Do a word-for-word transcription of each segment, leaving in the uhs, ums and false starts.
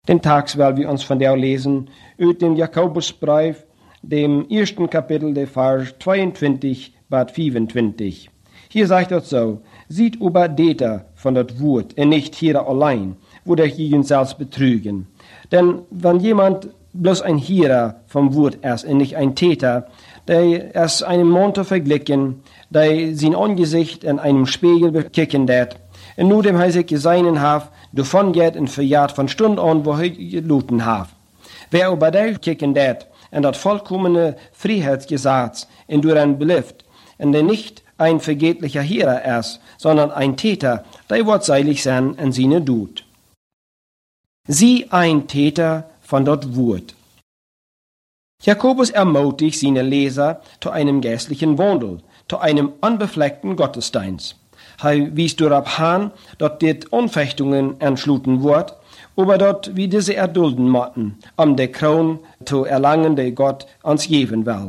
Den Tags will wir uns von der lesen, uit dem Jakobusbrief, dem ersten Kapitel, der Vers zweiundzwanzig bis fünfundzwanzig. Hier sagt er so, sieht über Täter von das Wort und nicht hier allein, wo der jeden selbst betrügen. Denn wenn jemand bloß ein Hierer vom Wort ist und nicht ein Täter, der es einem Monte verglichen, der sein Angesicht in einem Spiegel bekicken dat, und nur dem heißig geseinen haf, davon geht und verjahrt von Stund an, wo er geluten haf. Wer über der kicken dat, und das vollkommene Freiheitsgesetz in duren belieft, und der nicht ein vergetlicher Hierer ist, sondern ein Täter, der wird seilig sein in seine Tut. Sie ein Täter von dort Wort. Jakobus ermutigt seine Leser zu einem geistlichen Wandel, zu einem unbefleckten Gottesdienst. Er wies darauf an, dass dit Anfechtungen entschluten wird, aber dort wie diese erdulden mochten, um die Krone zu erlangen, die Gott uns geben will.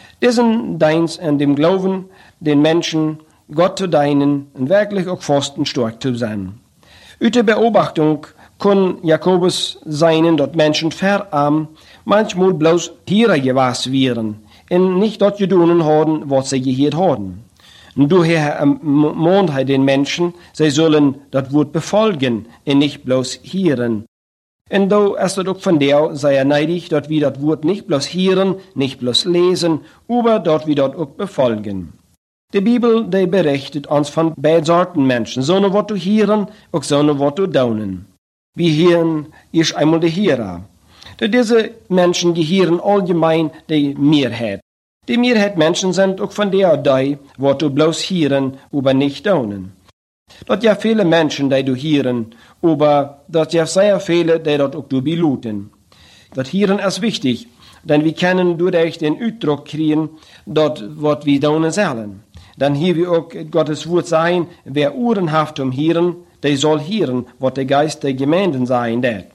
Diesen Dienst in dem Glauben, den Menschen Gott zu dienen und wirklich auch fast stark zu sein. Uit der Beobachtung kann Jakobus seinen, dass Menschen verarm manchmal bloß Hierer gewas wären, und nicht dort gedonen haben, was sie gehört haben. Und daher ermahnt er den Menschen, sie sollen das Wort befolgen und nicht bloß hören. Und da ist es auch von der, sei er neidig, dass wir das Wort nicht bloß hören, nicht bloß lesen, aber dort wir dort auch befolgen. Die Bibel, die berichtet uns von beiden Sorten Menschen, so ne was zu hören, auch so ne was zu daunen. Wir hören erst einmal die Hörer. Diese Menschen gehören allgemein die Mehrheit. Die Mehrheit Menschen sind auch von der die, was du bloß hören, aber nicht daunen. Dort ja viele Menschen, die du hören, aber dort ja sehr viele, die dort auch du beluten. Das Hören ist wichtig, denn wir können durch den Ausdruck kriegen, dort, was wir daunen sollen. Dann hier wir auch Gottes Wort sein, wer Ohren haft um Hören, der soll hören, was der Geist der Gemeinden sein wird.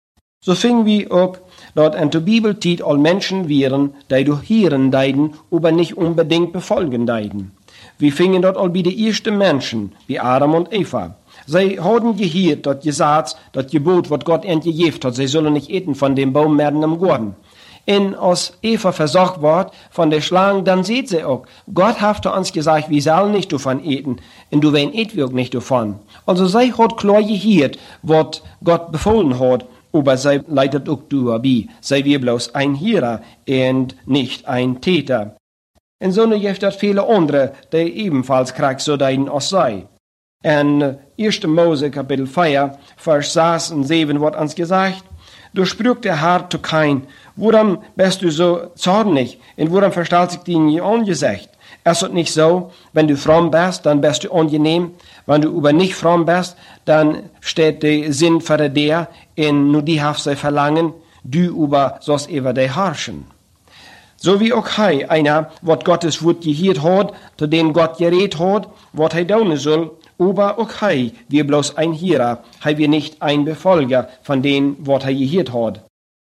So fingen wir auch, dort in der Bibel tiet all Menschen wären, die du hören deiden, aber nicht unbedingt befolgen deiden. Wir fingen dort all bei den ersten Menschen, wie Adam und Eva. Sie haben gehört, dort gesagt, das Gebot, was Gott ihnen gegeben hat, sie sollen nicht eten von dem Baum werden im Garten. Und als Eva versorgt wird von der Schlange, dann sieht sie auch, Gott hat uns gesagt, wir sollen nicht davon eten, und du wen et wir auch nicht davon. Also sie hat klar gehört, was Gott befohlen hat, aber sie leitet auch dabei. Sie wir bloß ein Hierer und nicht ein Täter. Und so gibt es viele andere, die ebenfalls krank so deuten als sei. In erster Mose Kapitel vier, Vers sechs und sieben wird uns gesagt, du sprüch der Herr zu Kain, woran bist du so zornig und woran verstellt sich dein Angesicht? Es ist nicht so, wenn du fromm bist, dann bist du angenehm. Wenn du aber nicht fromm bist, dann steht der Sinn für dir, und nur die hast sie verlangen, du aber sollst über dich herrschen. So wie auch hei, einer, was Gottes Wort gehört hat, zu dem Gott geredet hat, was er tun soll, aber auch hei, wir bloß ein Hierer, hei wir nicht ein Befolger von dem, was er gehört hat.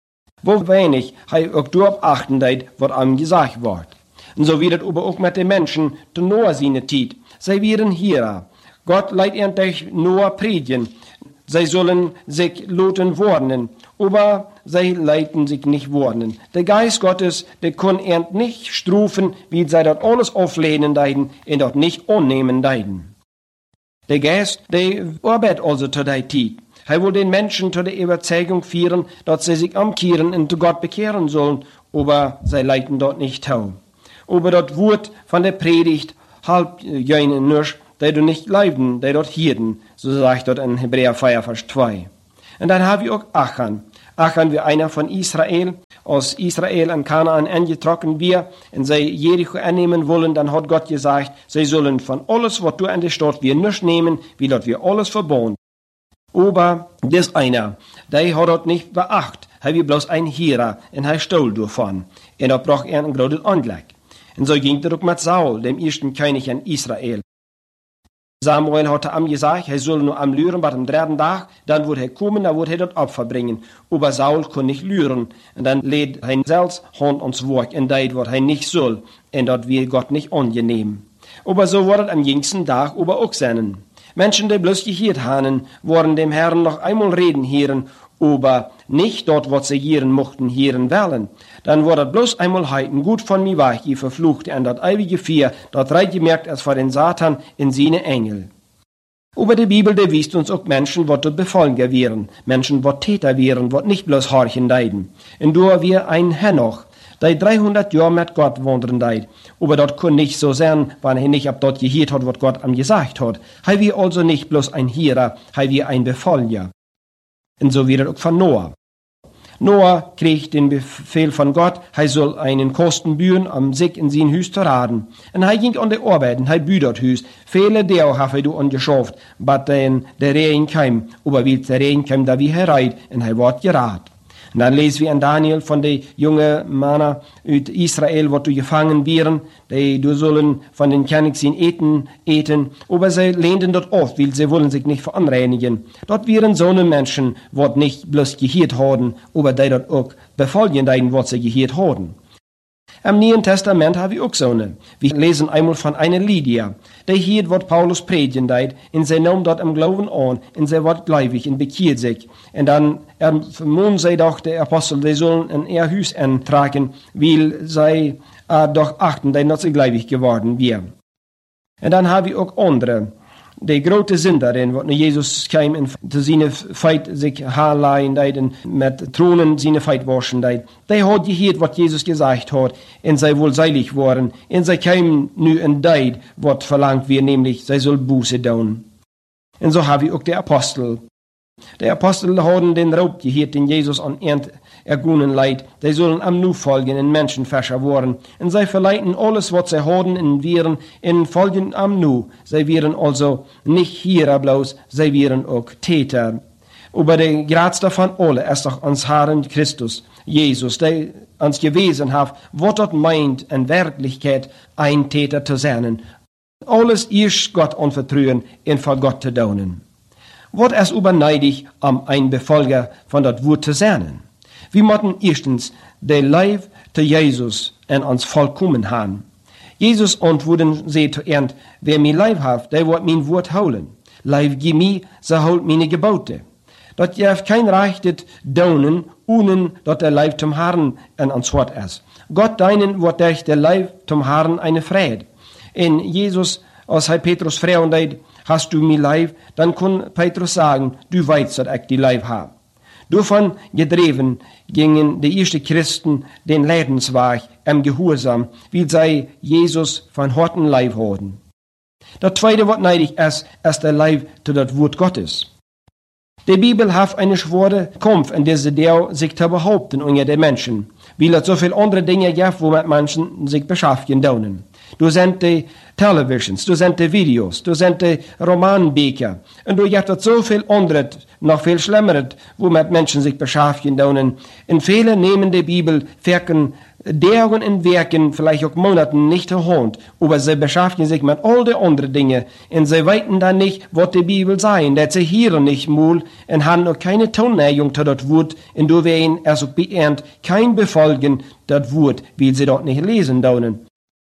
Wo wenig hei auch darauf achten deit, was ihm gesagt wird. Und so wird es aber auch mit den Menschen zu Noah seine Zeit. Sie werden Hierer. Gott leiht endlich Noah predigen. Sie sollen sich loten warnen, aber sie leiten sich nicht warnen. Der Geist Gottes, der kann er nicht strufen, wie sie dort alles auflehnen deiden und dort nicht annehmen deiden. Der Geist, der arbeitet also zu der Zeit. Er will den Menschen zu der Überzeugung führen, dass sie sich umkehren und zu Gott bekehren sollen, aber sie leiten dort nicht tau. Aber das Wort von der Predigt halb jönen nur, die du nicht leiden, die dort hirden, so sagt dort in Hebräer vier, Vers zwei. Und dann haben wir auch Achan. Achan wie einer von Israel, aus Israel an Kanaan angetroffen wir, und sie Jericho annehmen wollen, dann hat Gott gesagt, sie sollen von alles, was du an der Stadt wir nicht nehmen, wie dort wir alles verbauen. Aber das einer, der hat dort nicht beachtet, er wir bloß ein Hierer, und er stohl davon, und er brach er ein großes Anlag. Und so ging es auch mit Saul, dem ersten König in Israel. Samuel hatte am gesagt, er soll nur am Lüren, aber am dritten Tag, dann wird er kommen, dann wird er dort Opfer bringen. Aber Saul kann nicht lüren. Und dann lädt er selbst Hand ans Werk, und das, was er nicht soll, und das will Gott nicht angenehm. Aber so wird es am jüngsten Tag aber auch sein. Menschen, die bloß gehört haben, wollen dem Herrn noch einmal reden hören, aber nicht dort, was sie hören mochten, hören wollen. Dann wurde bloß einmal heiten, gut von mir war ich verflucht, an das ewige Vier, dort reit gemerkt als vor den Satan in seine Engel. Aber die Bibel, die wiest uns auch Menschen, die Befolger wären, Menschen, die Täter wären, die nicht bloß horchen deiden. Und du wir ein Henoch, der dreihundert Jahre mit Gott wandern deid. Aber dort kann nicht so sein, weil er nicht ab dort gehört hat, was Gott am gesagt hat. Hij wir also nicht bloß ein Hierer, hij wir ein Befolger. Und so wird es auch von Noah. Noah kriegt den Befehl von Gott, er soll einen Kosten bühen, um sich in sein Hüs zu raden. Und er ging an die Arbeit, und er büht das Hüs. Viele der habe du angeschafft, but dann der Regen kam, aber wie der Regen kam, da wie herreit, und er ward gerad. Und dann lesen wir in Daniel von den jungen Männern aus Israel, wo du gefangen wären, die du sollen von den Königsin eten, eten, aber sie lehnten dort auf, weil sie wollen sich nicht veranreinigen. Dort wären so eine Menschen, die nicht bloß gehört haben, aber die dort auch befolgen, was sie gehört haben. Im Neuen Testament haben wir auch so eine. Wir lesen einmal von einer Lydia, die hielt, was Paulus predigen deit, und sie nahm dort im Glauben an, und sie wird gläubig und bekehrt sich. Und dann vermuten sie doch, die Apostel, die sollen in ihr Hüs eintragen, weil sie äh, doch achten, die nicht so gläubig geworden wären. Und dann haben wir auch andere. Die große Sünderin, wo Jesus kam und zu seine Feit sich haarleihen deit und mit Thronen seine Feit waschen deit. Die hat gehört, was Jesus gesagt hat, und sei wohl seilig worden, und sie kam nu in deit, was verlangt wird, nämlich, sie soll Buße tun. Und so haben wir auch die Apostel. Die Apostel haben den Raub gehört, den Jesus an Ernt ergunnen leid. Die sollen am Nu folgen, in Menschenfäscher worden. Und sie verleiten alles, was sie haben, in Viren, in folgen am Nu. Sie wären also nicht hier bloß, sie wären auch Täter. Aber der Gradste von alle ist doch uns Herrn Christus, Jesus, der uns gewesen hat, was dort meint, in Wirklichkeit ein Täter zu sein. Alles ist Gott anvertrauen und vor Gott zu tun. Wird es überneidig, um ein Befolger von dort Wort zu sein? Wir müssen erstens den Leib zu Jesus in uns vollkommen haben. Jesus antworten sie zu Ernt, wer mir Leib hat, der wird mein Wort holen. Leib gib mir, so holt meine Gebote. Dort darf kein Recht daunen, ohne dass der Leib zum Herrn in uns Wort ist. Gott deinen wird durch der Leib zum Herrn eine Friede. In Jesus, als er Petrus fragt, hast du mir Leib, dann kann Petrus sagen, du weißt, dass ich die Leib habe. Davon gedreven gingen die ersten Christen den Leidensweg im Gehorsam, wie sie Jesus von harten Leib hatten. Das zweite, was neidig ist, ist der Leib zu das Wort Gottes. Die Bibel hat einen schweren Kampf, in dieser der sich zu behaupten unter den Menschen, weil es so viele andere Dinge gibt, womit Menschen sich beschäftigen dürfen. Du sind die Televisions, du sind die Videos, du sind die Romanbücher. Und du gibt so viel anderes, noch viel Schlimmeres, womit Menschen sich beschäftigen dürfen. Und viele nehmen die Bibel, wirken deren in Werken, vielleicht auch Monaten nicht zur Hand, aber sie beschäftigen sich mit all den anderen Dingen. Und sie weiten dann nicht, was die Bibel sei, dass sie hören nicht mal und haben auch keine Tonnägung zu das Wort, und du werden also beernt, kein Befolgen das Wort, weil sie dort nicht lesen dürfen.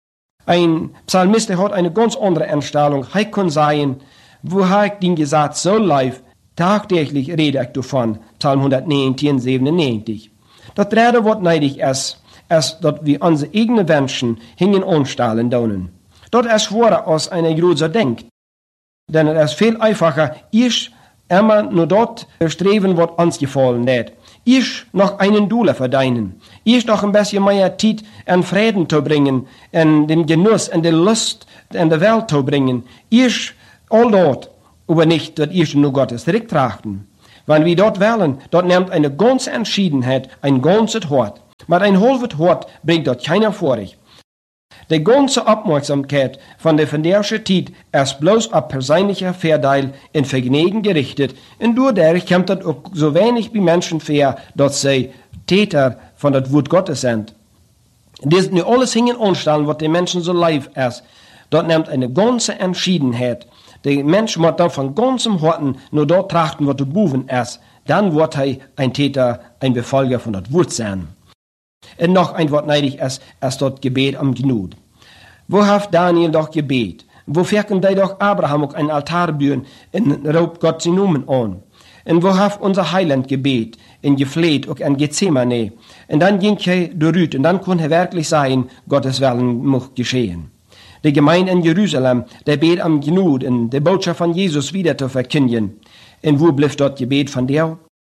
Ein Psalmist, der hat eine ganz andere Einstellung. Er kann sagen, wo ich den Gesetz so live, tagtäglich rede ich davon. Psalm hundertneunzehn, siebenundneunzig. Das dritte, was neidig ist, ist, dass wir unsere eigenen Wünschen hingen anstellen dürfen. Das ist schwerer, als eine Große denkt. Denn es ist viel einfacher, ich immer nur dort streben, was uns gefallen hat. Ich noch einen Dollar verdienen. Ich noch ein bisschen mehr Zeit in Frieden zu bringen, in den Genuss, in die Lust in der Welt zu bringen. Ich all dort, aber nicht, dass ich nur Gottes Recht trachten. Wenn wir dort wählen, dort nimmt eine ganze Entschiedenheit, ein ganzes Hort. Mit ein halbes Hort bringt dort keiner vor sich. Die ganze Aufmerksamkeit von der verderblichen Zeit ist bloß auf persönlicher Vorteil in Vergnügen gerichtet, und dadurch kommt das auch so wenig wie Menschen vor, dass sie Täter von das Wort Gottes sind. Das nur alles hingen anstellen, was den Menschen so live ist. Dort nimmt eine ganze Entschiedenheit. Der Mensch muss dann von ganzem Herzen nur dort trachten, was der Buben ist. Dann wird er ein Täter, ein Befolger von das Wort sein. Und noch ein Wort neidig ist, ist dort Gebet am Gnut. Wo hat Daniel doch gebet? wo ferken die doch Abraham auch ein Altar bühren, und raubt Gott sie Namen an. Und wo hat unser Heiland gebet, in gefleht, auch an Gethsemane. Und dann ging er durch, und dann konnte er wirklich sagen, Gottes Willen muss geschehen. Die Gemeinde in Jerusalem, der bet am Genut, und die Botschaft von Jesus wieder zu verkündigen. Und wo blieb dort Gebet von der?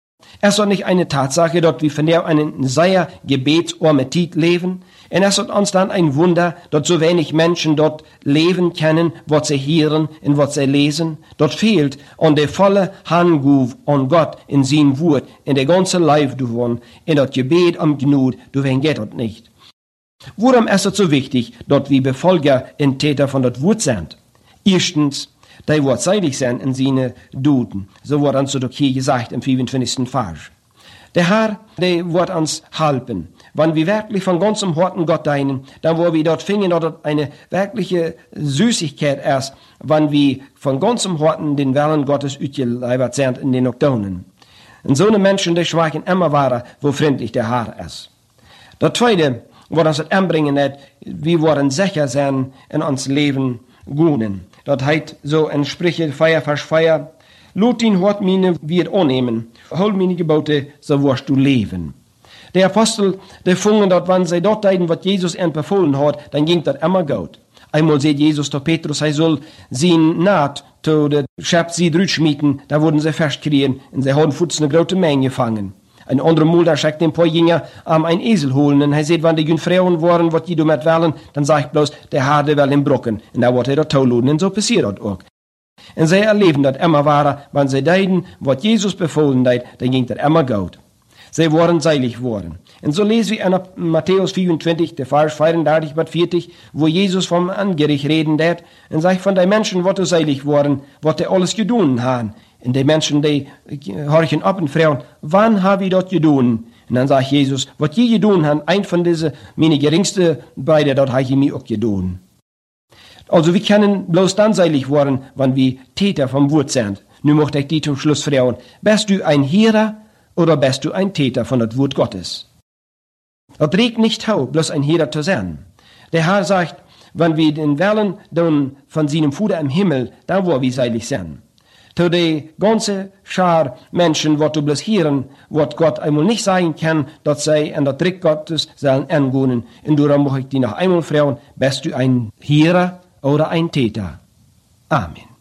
Es ist nicht eine Tatsache, dort wie von der einen sehr gebetsarme Zeit leben. Und es ist uns dann ein Wunder, dort so wenig Menschen dort leben können, was sie hören und was sie lesen. Dort fehlt an der volle Handguf an Gott in sein Wort, in der ganze Leib du wohn, in das Gebet am Gnut, du wen geht dort nicht. Warum ist es so wichtig, dort wie Befolger und Täter von dort Wort sind? Erstens, die wird seidig sein in seine Duden. So wird uns doch hier gesagt im fünfundzwanzigsten Vers. Der Herr, der wird uns helfen. Wenn wir wirklich von ganzem Herzen Gott dienen, dann wo wir dort finden, dort eine wirkliche Süßigkeit ist, wenn wir von ganzem Herzen den Willen Gottes utgeleibert sind in den Oktonen. Und so eine Menschen, die schweigen immer weiter, wo freundlich der Herr ist. Das Zweite, was uns das anbringen hat, wir wollen sicher sein in uns Leben gunen. Das heißt so in Sprüche Feier, Vers Feier, Lot ihn hort mine wird annehmen, hol meine Gebote, so wirst du leben. Der Apostel, der fungen dort, wenn sie dort deuten, was Jesus ihnen befohlen hat, dann ging das immer gut. Einmal sagt Jesus zu Petrus, er soll sein Naht zu der Schäpp sie drütschmieden, da wurden sie festkriegen, und sie haben futs eine große Menge gefangen. Ein anderer Mal, da schickt den paar Jünger um ein Esel holen, und er sagt, wenn die Frauen waren, was die damit wollen, dann sagt bloß, der Herr, der will ihn brocken, und da wird er dort tolluden, und so passiert das auch. Und sie erleben das immer weiter, wenn sie deuten, was Jesus befohlen hat, dann ging das immer gut. Sie waren seilig worden. Und so lesen wir in Matthäus vierundzwanzig, der Vers vierunddreißig bis vierzig, wo Jesus vom Angericht reden wird, und sagt von den Menschen, was du seilig worden, was die alles gedun haben. Und die Menschen, die horchen ab und fragen, wann habe ich das gedun? Und dann sagt Jesus, was die gedun haben, ein von diesen, meine geringste beide, dort habe ich mir auch gedun. Also wir können bloß dann seilig worden, wenn wir Täter vom Wort sind. Nun möchte ich die zum Schluss fragen, bist du ein Hörer oder bist du ein Täter von das Wort Gottes? Das regt nicht hau, bloß ein Hörer zu sein. Der Herr sagt, wenn wir den Wellen dann von seinem Vater im Himmel, dann wo wir seilig sein. Zu die ganze Schar Menschen, wat du bloß hören, wat Gott einmal nicht sagen kann, dass sie an das Trick Gottes sollen angehen. Und darum möchte ich dich noch einmal fragen, bist du ein Hörer oder ein Täter? Amen.